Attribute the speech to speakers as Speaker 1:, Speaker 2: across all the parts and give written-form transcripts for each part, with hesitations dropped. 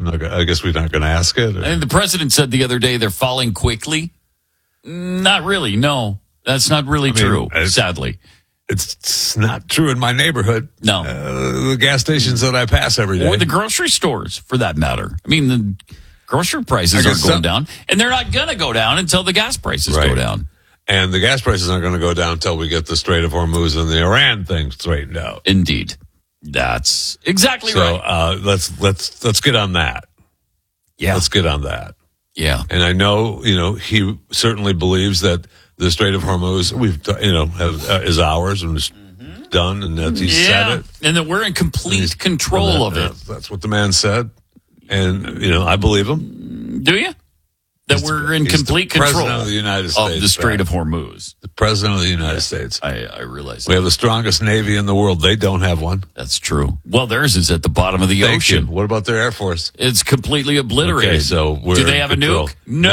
Speaker 1: I guess we're not going to ask it.
Speaker 2: And the president said the other day they're falling quickly. Not really. No, that's not really true, sadly.
Speaker 1: It's not true in my neighborhood.
Speaker 2: No.
Speaker 1: The gas stations that I pass every day.
Speaker 2: Or the grocery stores, for that matter. I mean, the grocery prices are going down, and they're not going to go down until the gas prices go down.
Speaker 1: And the gas prices aren't going to go down until we get the Strait of Hormuz and the Iran thing straightened out.
Speaker 2: Indeed. That's exactly right.
Speaker 1: Let's get on that.
Speaker 2: Yeah.
Speaker 1: Let's get on that.
Speaker 2: Yeah.
Speaker 1: And I know, he certainly believes that the Strait of Hormuz, is ours and is done, and that he said it.
Speaker 2: And that we're in complete control of it.
Speaker 1: That's what the man said. And, I believe him.
Speaker 2: Do you? That we're in complete control
Speaker 1: President of the United States.
Speaker 2: Of the Strait of Hormuz.
Speaker 1: The President of the United States.
Speaker 2: I realize that.
Speaker 1: We have the strongest Navy in the world. They don't have one.
Speaker 2: That's true. Well, theirs is at the bottom of the ocean.
Speaker 1: What about their Air Force?
Speaker 2: It's completely obliterated.
Speaker 1: Okay, so
Speaker 2: do they have a nuke?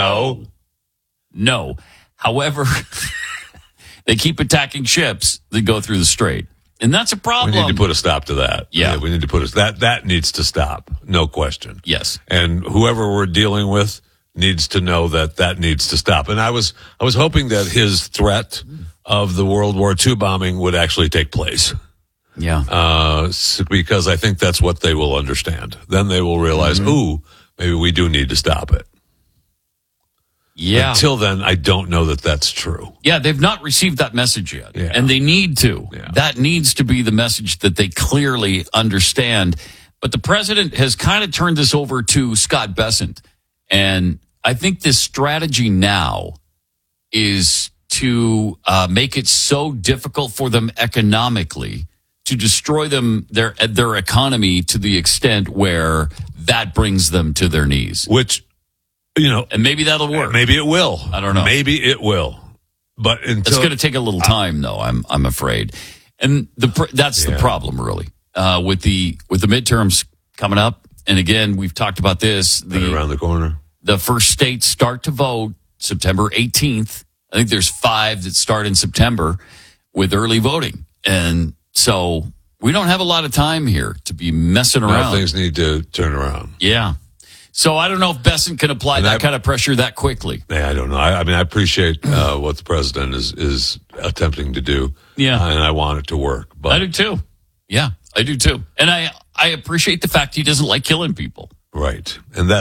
Speaker 2: No. However, they keep attacking ships that go through the strait. And that's a problem.
Speaker 1: We need to put a stop to that.
Speaker 2: Yeah.
Speaker 1: We need to put that needs to stop. No question.
Speaker 2: Yes.
Speaker 1: And whoever we're dealing with needs to know that needs to stop. And I was hoping that his threat of the World War II bombing would actually take place.
Speaker 2: Yeah.
Speaker 1: Because I think that's what they will understand. Then they will realize, maybe we do need to stop it.
Speaker 2: Yeah.
Speaker 1: Until then, I don't know that that's true.
Speaker 2: Yeah, they've not received that message yet.
Speaker 1: Yeah.
Speaker 2: And they need to.
Speaker 1: Yeah.
Speaker 2: That needs to be the message that they clearly understand. But the president has kind of turned this over to Scott Bessent. And I think this strategy now is to make it so difficult for them economically to destroy their economy to the extent where that brings them to their knees.
Speaker 1: Which,
Speaker 2: and maybe that'll work.
Speaker 1: Maybe it will.
Speaker 2: I don't know.
Speaker 1: Maybe it will. But
Speaker 2: it's going to take a little time, though. I'm afraid, and that's the problem, really, with the midterms coming up. And again, we've talked about this.
Speaker 1: Around the corner.
Speaker 2: The first states start to vote September 18th. I think there's 5 that start in September with early voting. And so we don't have a lot of time here to be messing around.
Speaker 1: Things need to turn around.
Speaker 2: Yeah. So I don't know if Bessent can apply that kind of pressure that quickly.
Speaker 1: Yeah, I don't know. I appreciate what the president is attempting to do.
Speaker 2: Yeah.
Speaker 1: And I want it to work. But
Speaker 2: I do too. Yeah, I do too. And I appreciate the fact he doesn't like killing people.
Speaker 1: Right.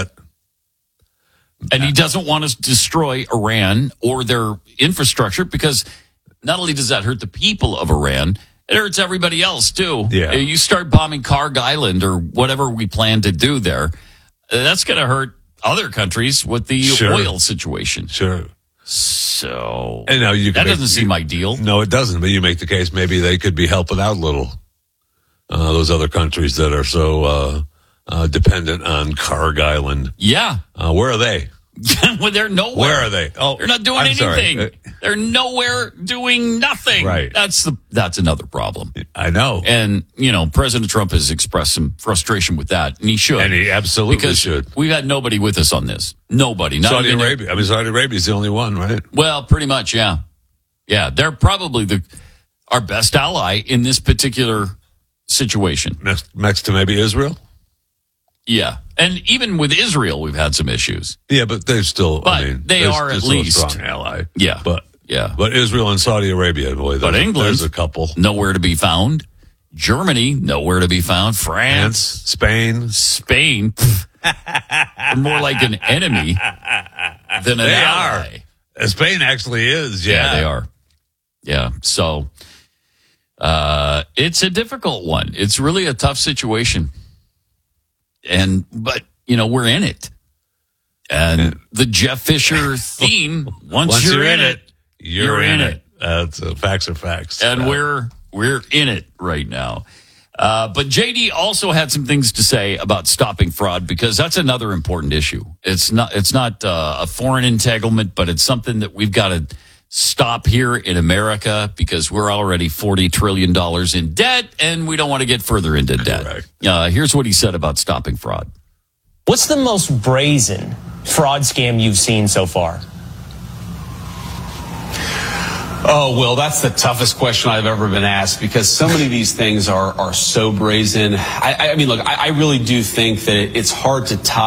Speaker 2: And he doesn't want to destroy Iran or their infrastructure, because not only does that hurt the people of Iran, it hurts everybody else too.
Speaker 1: Yeah.
Speaker 2: You start bombing Karg Island or whatever we plan to do there, that's going to hurt other countries with the oil situation.
Speaker 1: Sure.
Speaker 2: So
Speaker 1: and now
Speaker 2: that doesn't seem ideal.
Speaker 1: No, it doesn't. But you make the case maybe they could be helping out a little. Those other countries that are so dependent on Karg Island.
Speaker 2: Yeah.
Speaker 1: Where are they?
Speaker 2: Well, they're nowhere.
Speaker 1: Where are they? Oh,
Speaker 2: they're not doing anything. They're nowhere doing nothing.
Speaker 1: Right.
Speaker 2: That's another problem.
Speaker 1: I know.
Speaker 2: And, President Trump has expressed some frustration with that, and he should.
Speaker 1: And he absolutely should.
Speaker 2: We've had nobody with us on this. Nobody. Not
Speaker 1: Saudi Arabia. Saudi Arabia's the only one, right?
Speaker 2: Well, pretty much, yeah. Yeah, they're probably our best ally in this particular situation.
Speaker 1: Next to maybe Israel?
Speaker 2: Yeah. And even with Israel, we've had some issues.
Speaker 1: Yeah, but they're still,
Speaker 2: they are at least
Speaker 1: a strong ally.
Speaker 2: Yeah.
Speaker 1: But Israel and Saudi Arabia, boy,
Speaker 2: England,
Speaker 1: there's a couple.
Speaker 2: Nowhere to be found. Germany, nowhere to be found. France, Spain, they're more like an enemy than an ally.
Speaker 1: Spain actually is, yeah.
Speaker 2: Yeah, they are. Yeah, so it's a difficult one. It's really a tough situation. But we're in it. And the Jeff Fisher theme, once you're in it, you're in it.
Speaker 1: Facts are facts.
Speaker 2: And we're in it right now. But JD also had some things to say about stopping fraud, because that's another important issue. It's not a foreign entanglement, but it's something that we've got to stop here in America, because we're already $40 trillion in debt, and we don't want to get further into debt.
Speaker 1: Correct.
Speaker 2: Here's what he said about stopping fraud.
Speaker 3: What's the most brazen fraud scam you've seen so far?
Speaker 4: Oh, Will, that's the toughest question I've ever been asked, because so many of these things are so brazen. I mean, look, I really do think that it's hard to tie